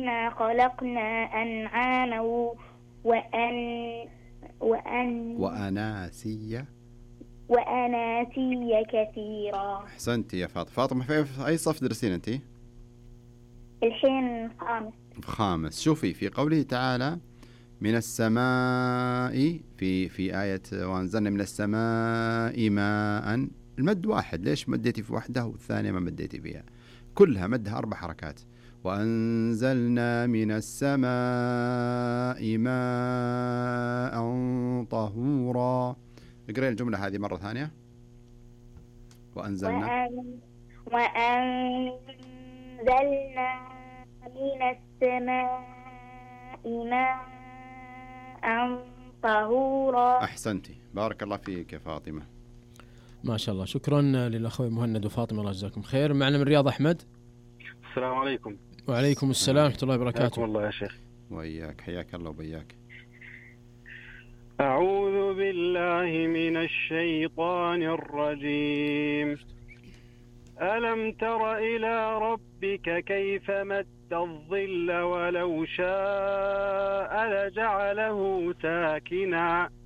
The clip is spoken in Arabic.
خلقنا أنعاما وأناسيا كثيرا. أحسنتي يا فاطمة. فاطمة في أي صف درسين أنت؟ الحين خامس. خامس. شوفي في قوله تعالى من السماء في آية وأنزلنا من السماء ماء، المد واحد، ليش مديتي في واحدة والثانية ما مديتي فيها؟ كلها مدها 4 حركات. وأنزلنا من السماء ماء طهورا. اقرأي الجملة هذه مرة ثانية. وأنزلنا من السماء ماء طهورا. أحسنتي، بارك الله فيك يا فاطمة. ما شاء الله. شكرا للأخوي مهند وفاطمة، الله يجزاكم خير. معنا من الرياض أحمد. السلام عليكم. وعليكم السلام ورحمة الله وبركاته. والله يا شيخ. وإياك، حياك الله وبياك. أعوذ بالله من الشيطان الرجيم. ألم تر إلى ربك كيف مد الظل ولو شاء لجعله ساكنا